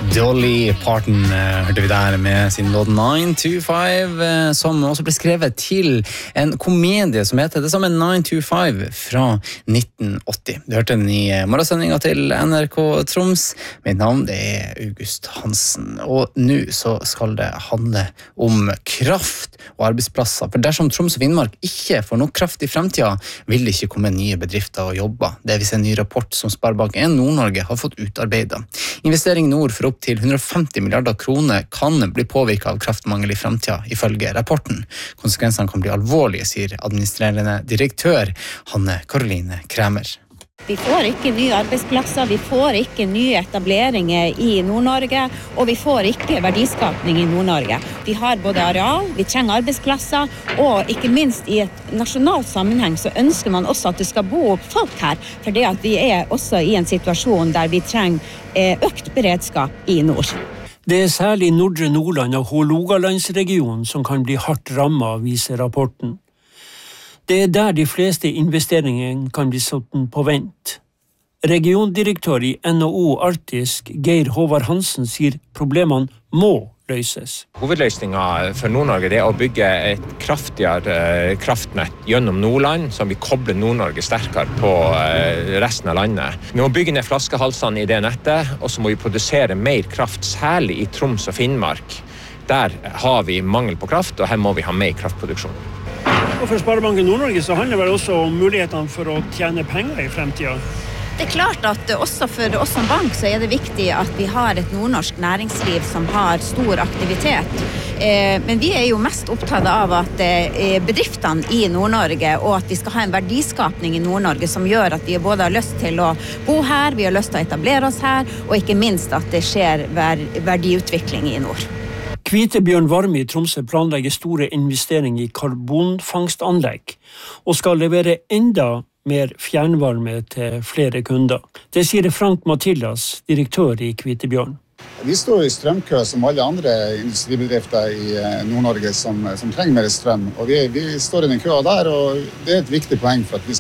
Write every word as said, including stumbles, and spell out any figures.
Dolly Parton hørte vi der med sin låt nine to five, som også ble skrevet til en komedie som heter det samme nine to five fra nitten åtti. Du hørte den i morgensendingen til N R K Troms. Mitt navn det er August Hansen, og nå så skal det handle om kraft og arbeidsplasser. For dersom Troms og Finnmark ikke får nok kraft i fremtiden, vil det ikke komme nye bedrifter og jobber. Det viser en ny rapport som Sparebank en Nord-Norge har fått utarbeidet. Investering Nord for opp til hundre og femti milliarder kroner kan bli påvirket av kraftmangel i fremtiden, ifølge rapporten. Konsekvensene kan bli alvorlige, sier administrerende direktør Hanne Karoline Kræmer. Vi får ikke nye arbeidsplasser, vi får ikke nye etableringer i Nord-Norge, og vi får ikke verdiskapning i Nord-Norge. Vi har både areal, vi trenger arbeidsplasser, og ikke minst i et nasjonalt sammenheng så ønsker man også at det skal bo folk her, for det at vi er også i en situasjon der vi trenger økt beredskap i nord. Det er særlig Nordre Nordland og Hålogalandsregionen som kan bli hardt rammet, viser rapporten. Det er der de fleste investeringene kan bli satt på vent. Regiondirektør i N H O Arktisk, Geir Håvard Hansen, sier problemene må løses. Hovedløsningen for Nord-Norge er å bygge et kraftigere kraftnett gjennom Nordland, som vil koble Nord-Norge sterkere på resten av landet. Vi må bygge ned flaskehalsene i det nettet, og så må vi produsere mer kraft, særlig i Troms og Finnmark. Der har vi mangel på kraft, og her må vi ha mer kraftproduksjon. Og for Sparebanken Nord-Norge så handler det vel også om mulighetene for å tjene penger i fremtiden. Det er klart at også for oss som bank så er det viktig at vi har et nordnorsk næringsliv som har stor aktivitet. Men vi er jo mest opptatt av at bedriftene i Nord-Norge og at vi skal ha en verdiskapning i Nord-Norge som gjør at vi både har lyst til å bo her, vi har lyst til å etablere oss her, og ikke minst at det skjer verdiutvikling i nord. Kvitebjørn Varme i Tromsø planlegger store investeringer i karbonfangstanlegg og skal levere enda mer fjernvarme til flere kunder. Det sier Frank Matillas, direktør i Kvitebjørn. Vi står i strømkø som alle andre industribedrifter i Nord-Norge som, som trenger mer strøm. Og vi, vi står i den køa der, og det er et viktig poeng for at vi